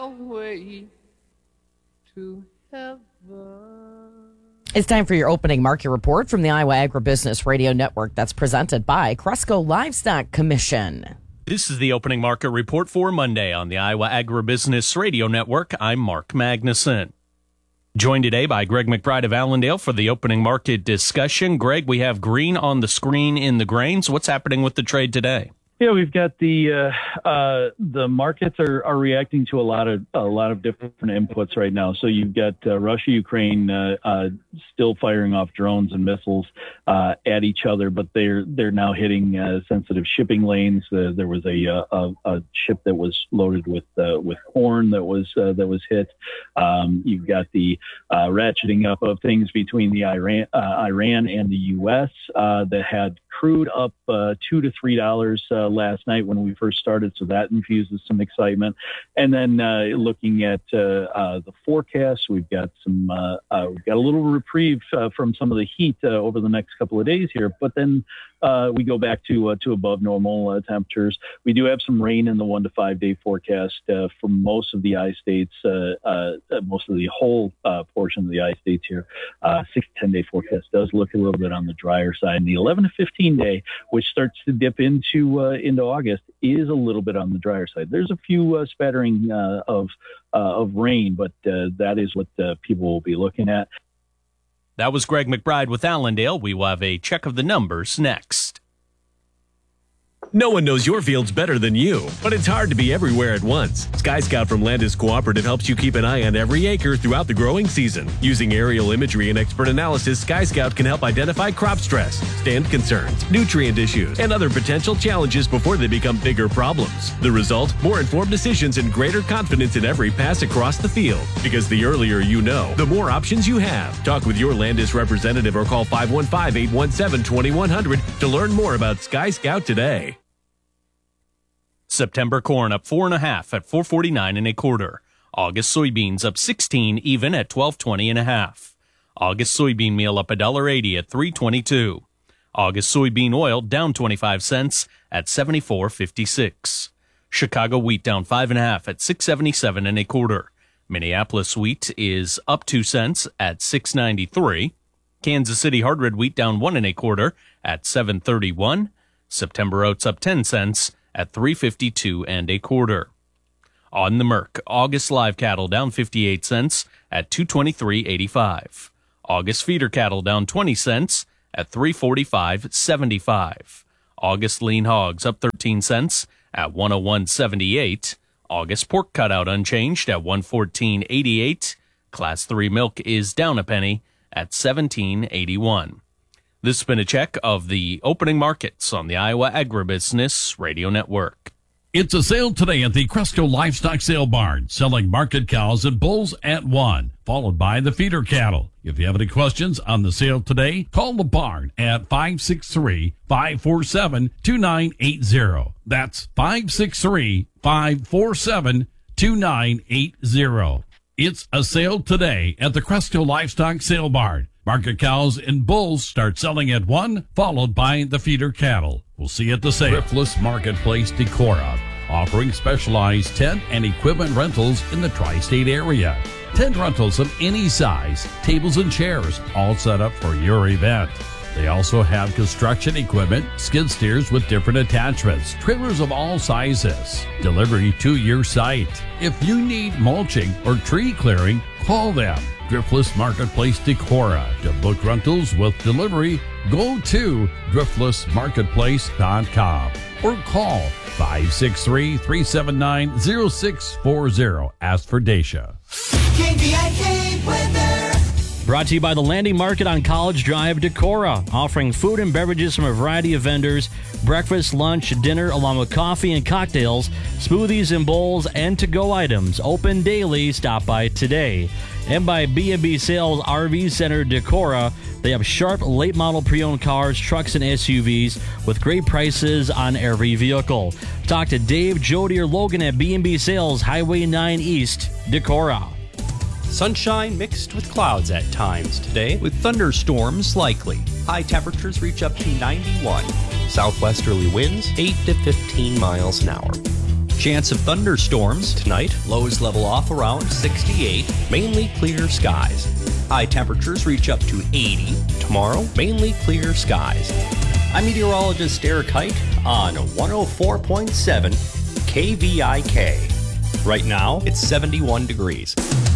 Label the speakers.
Speaker 1: way to heaven.
Speaker 2: It's time for your opening market report from the Iowa Agribusiness Radio Network that's presented by Cresco Livestock Commission.
Speaker 3: This is the opening market report for Monday on the Iowa Agribusiness Radio Network. I'm Mark Magnuson. Joined today by Greg McBride of Allendale for the opening market discussion. Greg, we have green on the screen in the grains. What's happening with the trade today?
Speaker 4: Yeah, we've got the markets are reacting to a lot of different inputs right now. So you've got Russia, Ukraine still firing off drones and missiles at each other, but they're now hitting sensitive shipping lanes. There was a ship that was loaded with corn that was hit. You've got the ratcheting up of things between the Iran and the U.S. that had crude up $2 to $3 last night when we first started, so that infuses some excitement. And then looking at the forecast, we've got a little reprieve from some of the heat over the next couple of days here, but then we go back to above normal temperatures. We do have some rain in the 1 to 5 day forecast for most of the I-states, most of the whole portion of the I-states here. 6 to 10 day forecast does look a little bit on the drier side. And the 11 to 15 day, which starts to dip into August, is a little bit on the drier side. There's a few spattering of rain, but that is what people will be looking at.
Speaker 3: That was Greg McBride with Allendale. We will have a check of the numbers next.
Speaker 5: No one knows your fields better than you, but it's hard to be everywhere at once. Sky Scout from Landis Cooperative helps you keep an eye on every acre throughout the growing season. Using aerial imagery and expert analysis, Sky Scout can help identify crop stress, stand concerns, nutrient issues, and other potential challenges before they become bigger problems. The result? More informed decisions and greater confidence in every pass across the field. Because the earlier you know, the more options you have. Talk with your Landis representative or call 515-817-2100 to learn more about Sky Scout today.
Speaker 3: September corn up 4.5 at $4.49 1/4. August soybeans up 16 even at $12.20 1/2. August soybean meal up $1.80 at $3.22. August soybean oil down 25 cents at $74.56. Chicago wheat down 5.5 at $6.77 1/4. Minneapolis wheat is up 2 cents at $6.93. Kansas City hard red wheat down 1 1/4 at $7.31. September oats up 10 cents at $3.52 1/4. On the Merc, August live cattle down 58 cents at $223.85. August feeder cattle down 20 cents at $345.75. August lean hogs up 13 cents at $101.78. August pork cutout unchanged at $114.88. Class 3 milk is down a penny at $17.81. This has been a check of the opening markets on the Iowa Agribusiness Radio Network.
Speaker 6: It's a sale today at the Cresco Livestock Sale Barn, selling market cows and bulls at 1, followed by the feeder cattle. If you have any questions on the sale today, call the barn at 563-547-2980. That's 563-547-2980. It's a sale today at the Cresco Livestock Sale Barn. Market cows and bulls start selling at 1, followed by the feeder cattle. We'll see you at the sale. Thriftless Marketplace Decorah, offering specialized tent and equipment rentals in the tri-state area. Tent rentals of any size, tables and chairs, all set up for your event. They also have construction equipment, skid steers with different attachments, trailers of all sizes, delivery to your site. If you need mulching or tree clearing, call them. Thriftless Marketplace Decorah. To book rentals with delivery, go to thriftlessmarketplace.com or call 563-379-0640. Ask for Dacia.
Speaker 7: KVIK weather.
Speaker 8: Brought to you by the Landing Market on College Drive, Decorah, offering food and beverages from a variety of vendors, breakfast, lunch, dinner, along with coffee and cocktails, smoothies and bowls, and to-go items. Open daily. Stop by today. And by B&B Sales RV Center, Decorah. They have sharp, late-model pre-owned cars, trucks, and SUVs with great prices on every vehicle. Talk to Dave, Jody, or Logan at B&B Sales, Highway 9 East, Decorah.
Speaker 9: Sunshine mixed with clouds at times today, with thunderstorms likely. High temperatures reach up to 91. Southwesterly winds 8 to 15 miles an hour. Chance of thunderstorms tonight. Lows level off around 68. Mainly clear skies. High temperatures reach up to 80. Tomorrow, mainly clear skies. I'm meteorologist Eric Height on 104.7 KVIK. Right now, it's 71 degrees.